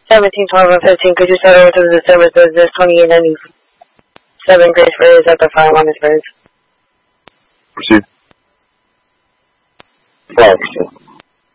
1712 and 15. Could you start over to the service business 2897 Grace Ferries at the Fire Minus Ferries? Proceed. Fox.